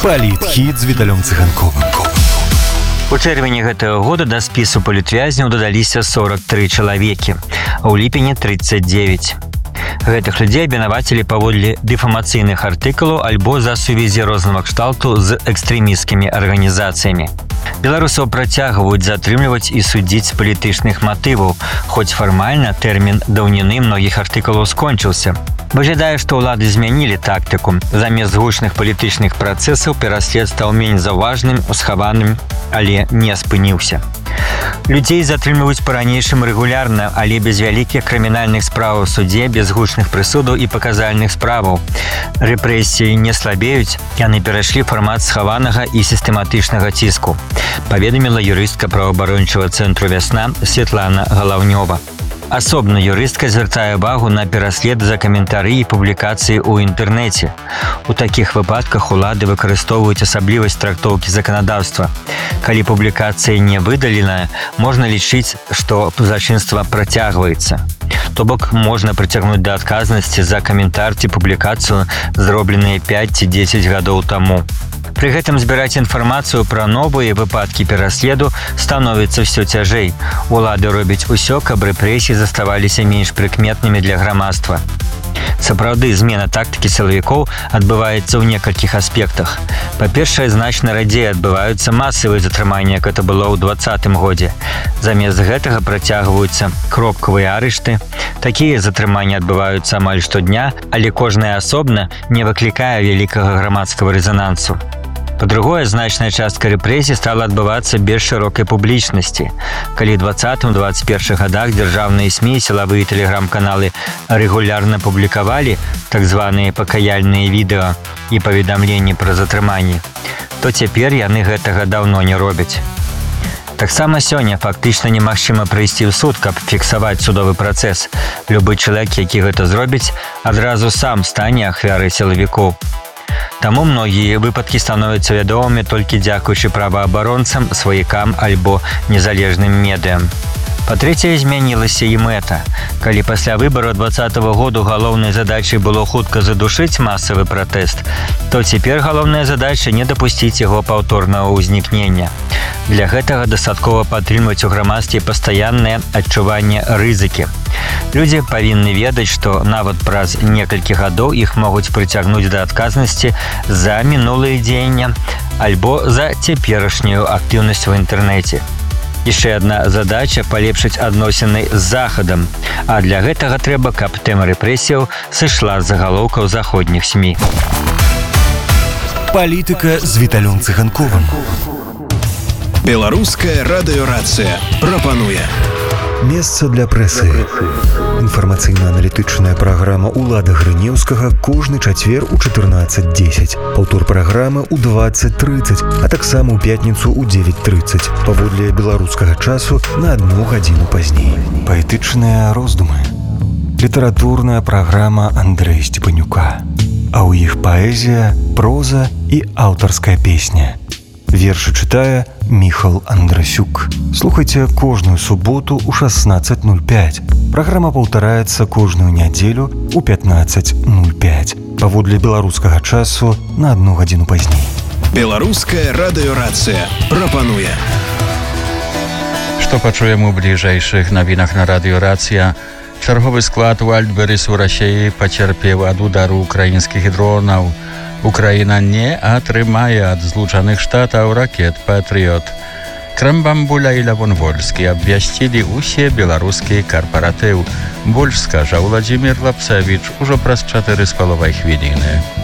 Палітхіт з Віталём Цыганковым. У чэрвені гэтага года да спісу палітвязняў дадаліся 43 чалавекі, а ў ліпені 39. Гэтых людзей абвінавацілі паводле дэфамацыйных артыкулаў альбо за сувязі рознага кшталту з экстрэмісцкімі арганізацыямі. Беларусаў працягваюць затрымліваць і судзіць з палітычных матываў, хоць фармальна тэрмін даўніны многіх артыкулаў скончыўся. Выглядае, што ўлады змянілі тактыку. Замест гучных палітычных працэсаў пераслед стаў менш заўважным, усхаваным, але не спыніўся. Людзей затрымліваюць па-ранейшым рэгулярна, але без вялікіх крымінальных справаў у судзе, без гучных прысудаў і паказальных справаў. Рэпрэсіі не слабеюць, яны перайшлі фармат схаванага і сістэматычнага ціску, паведаміла юрыстка праваабарончага цэнтру «Вясна» Святлана Галаўнёва. Асобна юрыстка звяртае ўвагу на пераслед за каментары і публікацыі ў інтэрнэце. У такіх выпадках улады выкарыстоўваюць асаблівасць трактоўкі заканадаўства. Калі публікацыя не выдаленая, можна лічыць, што злачынства працягваецца. То бок можна прыцягнуць да адказнасці за каментар ці публікацыю, зробленыя 5 ці 10 гадоў таму. Пры гэтым збіраць інфармацыю пра новыя выпадкі пераследу становіцца ўсё цяжэй. Улады робяць усё, каб рэпрэсіі заставаліся менш прыкметнымі для грамадства. Сапраўды, змена тактыкі сілавікоў адбываецца ў некалькіх аспектах. Па-першае, значна радзей адбываюцца масавыя затрыманні, як гэта было ў 2020 годзе. Замест гэтага працягваюцца кропкавыя арышты. Такія затрыманні адбываюцца амаль штодня, але кожнае асобна не выклікае вялікага грамадскага рэзанансу. Па-другое, значная частка рэпрэсій стала адбывацца без шырокай публічнасці. Калі ў 2020-2021 годах дзяржаўныя СМІ і сілавыя тэлеграм-каналы рэгулярна публікавалі так званыя пакаяльныя відэа і паведамленні пра затрыманні, то цяпер яны гэтага даўно не робяць. Таксама сёння фактычна немагчыма прыйсці ў суд, каб фіксаваць судовы працэс. Любы чалавек, які гэта зробіць, адразу сам стане ахвярай сілавікоў. Таму многія выпадкі становяцца вядомымі толькі дзякуючы праваабаронцам, сваякам альбо незалежным медыям. Па-трэцяе, змянілася і мэта. Калі пасля выбараў 2020 году галоўнай задачай было хутка задушыць масавы пратэст, то цяпер галоўная задача не дапусціць яго паўторнага ўзнікнення. Для гэтага дастаткова падтрымаць у грамадстве пастаяннае адчуванне рызыкі. Людзі павінны ведаць, што нават праз некалькі гадоў іх могуць прыцягнуць да адказнасці за мінулыя дзеяння альбо за цяперашнюю актыўнасць у інтэрнэце. Яшчэ адна задача – палепшыць адносіны з Захадам, а для гэтага трэба, каб тэма рэпрэсіяў сышла з загалоўкаў заходніх СМІ. Палітыка з Віталём Цыганковым. Беларуская радыёрацыя прапануе Месца для прэсы. Інфармацыйна-аналітычная праграма «Улада Грынеўскага» кожны чацвер у 14:10. Паўтор праграмы ў 20:30, а таксама ў пятніцу ў 9:30. Паводле беларускага часу на 1 гадзіну пазней. Паэтычныя роздумы. Літаратурная праграма Андрэя Степанюка. А ў іх паэзія, проза і аўтарская песня. Вершы чытае Міхал Андрасюк. Слухайце кожную суботу ў 16:05. Праграма паўтараецца кожную нядзелю ў 15:05. Паводле беларускага часу на 1 гадзіну пазней. Беларуская радыёрацыя прапануе. Што пачуем у бліжэйшых навінах на радыёрацыя? Чарговы склад Wildberries у Расіі пацярпеў ад удару украінскіх дронаў. Украіна не атрымае ад Злучаных Штатаў ракет «Патрыёт». Крамбамбуля і Лявон-Вольскі абвясцілі ўсе беларускія карпаратыў. Больш скажа Владзімір Лапсавіч ужо праз 4,5 хвіліны.